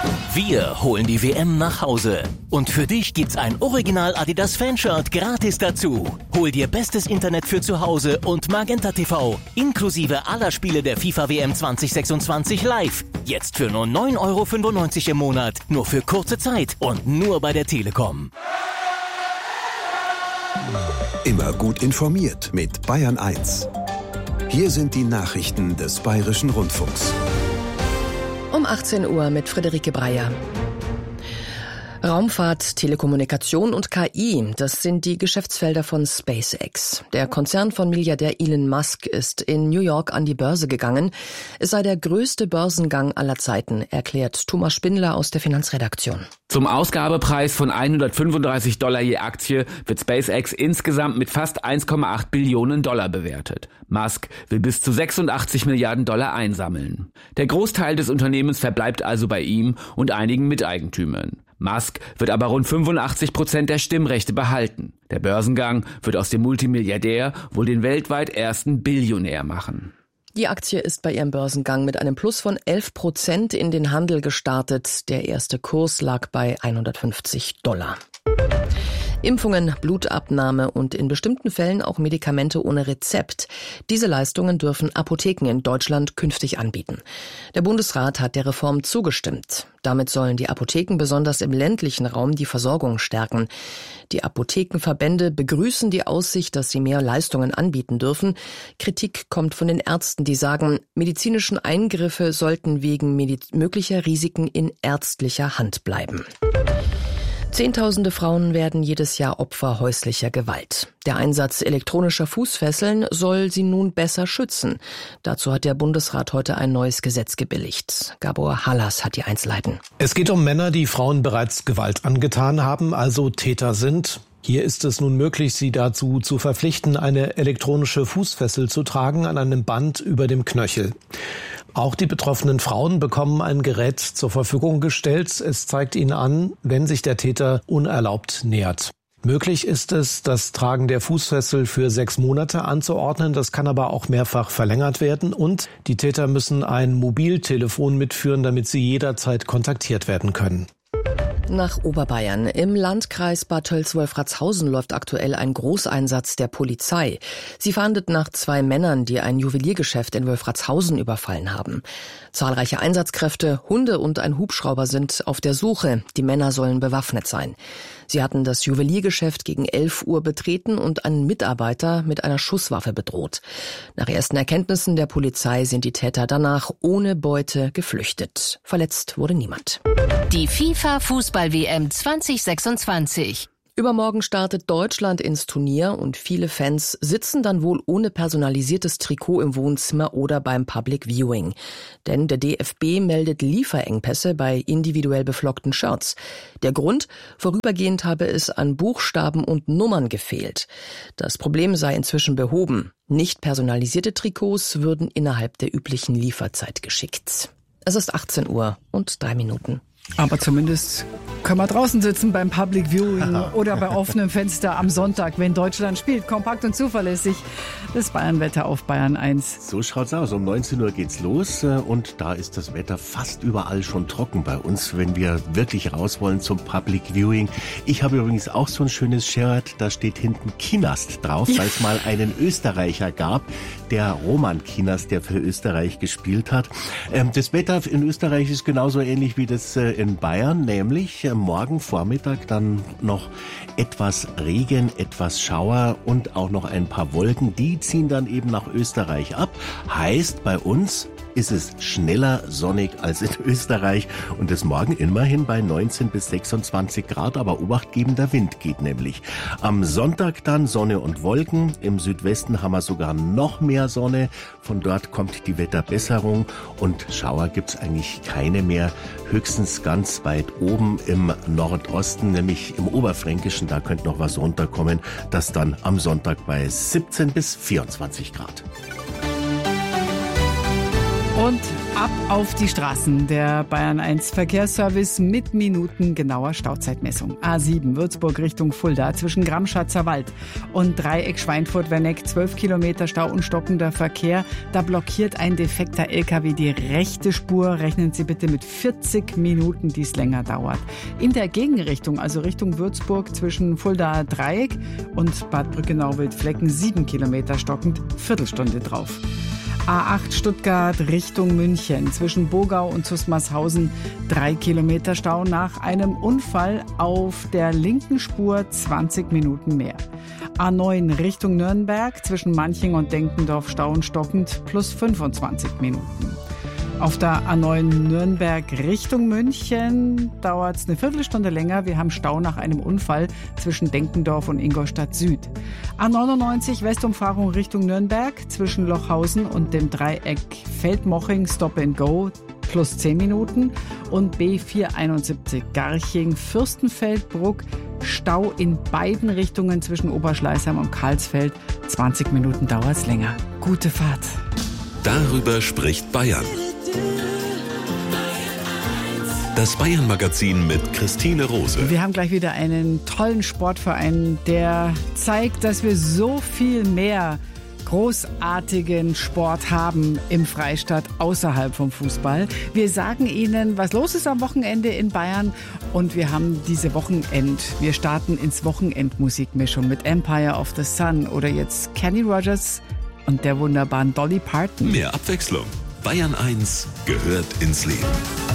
Wir holen die WM nach Hause. Und für dich gibt's ein Original Adidas Fanshirt gratis dazu. Hol dir bestes Internet für zu Hause und Magenta TV, inklusive aller Spiele der FIFA WM 2026 live. Jetzt für nur 9,95 € im Monat, nur für kurze Zeit und nur bei der Telekom. Immer gut informiert mit Bayern 1. Hier sind die Nachrichten des Bayerischen Rundfunks. Um 18 Uhr mit Friederike Breyer. Raumfahrt, Telekommunikation und KI, das sind die Geschäftsfelder von SpaceX. Der Konzern von Milliardär Elon Musk ist in New York an die Börse gegangen. Es sei der größte Börsengang aller Zeiten, erklärt Thomas Spindler aus der Finanzredaktion. Zum Ausgabepreis von $135 je Aktie wird SpaceX insgesamt mit fast 1,8 Billionen Dollar bewertet. Musk will bis zu 86 Milliarden Dollar einsammeln. Der Großteil des Unternehmens verbleibt also bei ihm und einigen Miteigentümern. Musk wird aber rund 85% der Stimmrechte behalten. Der Börsengang wird aus dem Multimilliardär wohl den weltweit ersten Billionär machen. Die Aktie ist bei ihrem Börsengang mit einem Plus von 11% in den Handel gestartet. Der erste Kurs lag bei $150. Impfungen, Blutabnahme und in bestimmten Fällen auch Medikamente ohne Rezept. Diese Leistungen dürfen Apotheken in Deutschland künftig anbieten. Der Bundesrat hat der Reform zugestimmt. Damit sollen die Apotheken besonders im ländlichen Raum die Versorgung stärken. Die Apothekenverbände begrüßen die Aussicht, dass sie mehr Leistungen anbieten dürfen. Kritik kommt von den Ärzten, die sagen, medizinischen Eingriffe sollten wegen möglicher Risiken in ärztlicher Hand bleiben. Zehntausende Frauen werden jedes Jahr Opfer häuslicher Gewalt. Der Einsatz elektronischer Fußfesseln soll sie nun besser schützen. Dazu hat der Bundesrat heute ein neues Gesetz gebilligt. Gabor Hallas hat die Einzelheiten. Es geht um Männer, die Frauen bereits Gewalt angetan haben, also Täter sind. Hier ist es nun möglich, sie dazu zu verpflichten, eine elektronische Fußfessel zu tragen an einem Band über dem Knöchel. Auch die betroffenen Frauen bekommen ein Gerät zur Verfügung gestellt. Es zeigt ihnen an, wenn sich der Täter unerlaubt nähert. Möglich ist es, das Tragen der Fußfessel für 6 Monate anzuordnen. Das kann aber auch mehrfach verlängert werden. Und die Täter müssen ein Mobiltelefon mitführen, damit sie jederzeit kontaktiert werden können. Nach Oberbayern. Im Landkreis Bad Tölz-Wolfratshausen läuft aktuell ein Großeinsatz der Polizei. Sie fahndet nach 2 Männern, die ein Juweliergeschäft in Wolfratshausen überfallen haben. Zahlreiche Einsatzkräfte, Hunde und ein Hubschrauber sind auf der Suche. Die Männer sollen bewaffnet sein. Sie hatten das Juweliergeschäft gegen 11 Uhr betreten und einen Mitarbeiter mit einer Schusswaffe bedroht. Nach ersten Erkenntnissen der Polizei sind die Täter danach ohne Beute geflüchtet. Verletzt wurde niemand. Die FIFA-Fußball-WM 2026. Übermorgen startet Deutschland ins Turnier und viele Fans sitzen dann wohl ohne personalisiertes Trikot im Wohnzimmer oder beim Public Viewing. Denn der DFB meldet Lieferengpässe bei individuell beflockten Shirts. Der Grund? Vorübergehend habe es an Buchstaben und Nummern gefehlt. Das Problem sei inzwischen behoben. Nicht personalisierte Trikots würden innerhalb der üblichen Lieferzeit geschickt. Es ist 18 Uhr und 3 Minuten. Aber zumindest können wir draußen sitzen beim Public Viewing oder bei offenem Fenster am Sonntag, wenn Deutschland spielt. Kompakt und zuverlässig. Das Bayernwetter auf Bayern 1. So schaut's aus. Um 19 Uhr geht's los und da ist das Wetter fast überall schon trocken bei uns, wenn wir wirklich raus wollen zum Public Viewing. Ich habe übrigens auch so ein schönes Shirt, da steht hinten Kienast drauf, weil es mal einen Österreicher gab, der Roman Kienast, der für Österreich gespielt hat. Das Wetter in Österreich ist genauso ähnlich wie das in Bayern, nämlich morgen Vormittag dann noch etwas Regen, etwas Schauer und auch noch ein paar Wolken. Die ziehen dann eben nach Österreich ab. Heißt, bei uns ist es schneller sonnig als in Österreich und das morgen immerhin bei 19 bis 26 Grad, aber obachtgebender Wind geht nämlich. Am Sonntag dann Sonne und Wolken, im Südwesten haben wir sogar noch mehr Sonne, von dort kommt die Wetterbesserung und Schauer gibt's eigentlich keine mehr, höchstens ganz weit oben im Nordosten, nämlich im Oberfränkischen, da könnte noch was runterkommen, das dann am Sonntag bei 17 bis 24 Grad. Und ab auf die Straßen. Der Bayern 1 Verkehrsservice mit minutengenauer Stauzeitmessung. A7 Würzburg Richtung Fulda zwischen Gramschatzer Wald und Dreieck Schweinfurt-Werneck 12 Kilometer Stau und stockender Verkehr. Da blockiert ein defekter LKW die rechte Spur. Rechnen Sie bitte mit 40 Minuten, die es länger dauert. In der Gegenrichtung, also Richtung Würzburg zwischen Fulda Dreieck und Bad Brückenau-Wildflecken 7 Kilometer stockend, Viertelstunde drauf. A8 Stuttgart Richtung München zwischen Bogau und Zusmarshausen 3 Kilometer Stau nach einem Unfall auf der linken Spur 20 Minuten mehr. A9 Richtung Nürnberg zwischen Manching und Denkendorf Stau und stockend plus 25 Minuten. Auf der A9 Nürnberg Richtung München dauert es eine Viertelstunde länger. Wir haben Stau nach einem Unfall zwischen Denkendorf und Ingolstadt Süd. A99 Westumfahrung Richtung Nürnberg zwischen Lochhausen und dem Dreieck Feldmoching Stop and Go plus 10 Minuten. Und B471 Garching Fürstenfeldbruck Stau in beiden Richtungen zwischen Oberschleißheim und Karlsfeld. 20 Minuten dauert es länger. Gute Fahrt. Darüber spricht Bayern. Das Bayern-Magazin mit Christine Rose. Wir haben gleich wieder einen tollen Sportverein, der zeigt, dass wir so viel mehr großartigen Sport haben im Freistaat außerhalb vom Fußball. Wir sagen Ihnen, was los ist am Wochenende in Bayern und wir haben diese Wir starten ins Wochenendmusikmischung mit Empire of the Sun oder jetzt Kenny Rogers und der wunderbaren Dolly Parton. Mehr Abwechslung. Bayern 1 gehört ins Leben.